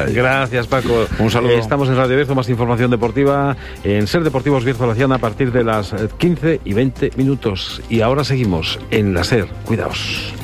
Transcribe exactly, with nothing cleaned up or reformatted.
detalle. Gracias, Paco. Un saludo. Eh, estamos en Radio Bierzo, más información deportiva en Ser Deportivos Bierzo La Ciana a partir de las quince y veinte minutos. Y ahora seguimos en la Ser. Cuidaos.